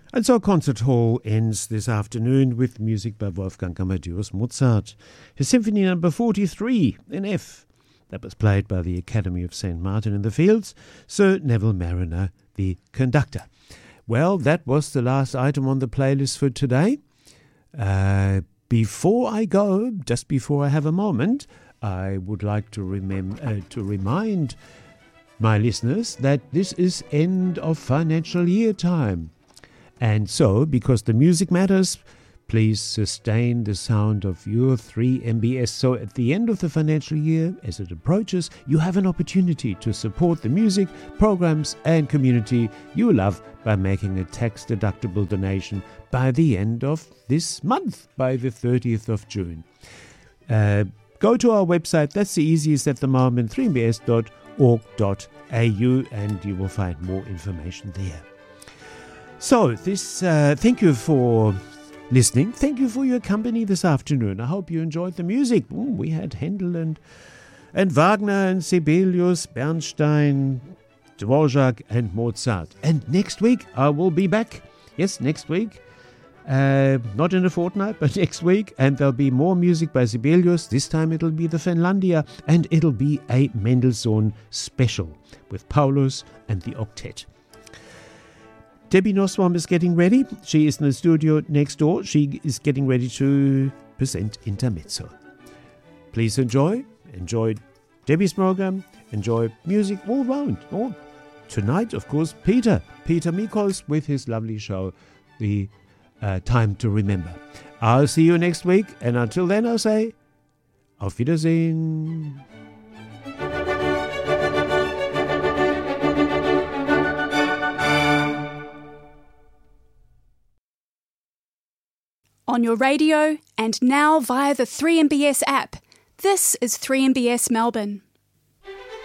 And so Concert Hall ends this afternoon with music by Wolfgang Amadeus Mozart. His Symphony No. 43 in F. That was played by the Academy of St. Martin in the Fields, Sir Neville Marriner, the conductor. Well, that was the last item on the playlist for today. Before I go, just before I have a moment, I would like to remind my listeners that this is end of financial year time. And so, because the music matters, please sustain the sound of your 3MBS. So at the end of the financial year, as it approaches, you have an opportunity to support the music, programs and community you love by making a tax-deductible donation by the end of this month, by the 30th of June. Go to our website, that's the easiest at the moment, 3mbs.org.au, and you will find more information there. So, thank you for listening. Thank you for your company this afternoon. I hope you enjoyed the music. We had Handel and Wagner and Sibelius, Bernstein, Dvorak and Mozart. And next week I will be back. Yes, next week. Not in a fortnight, but next week. And there'll be more music by Sibelius. This time it'll be the Finlandia. And it'll be a Mendelssohn special with Paulus and the Octet. Debbie Nussbaum is getting ready. She is in the studio next door. She is getting ready to present Intermezzo. Please enjoy Debbie's program. Enjoy music all round. Tonight, of course, Peter Mikos with his lovely show, The Time to Remember. I'll see you next week. And until then, I'll say, Auf Wiedersehen. On your radio and now via the 3MBS app. This is 3MBS Melbourne.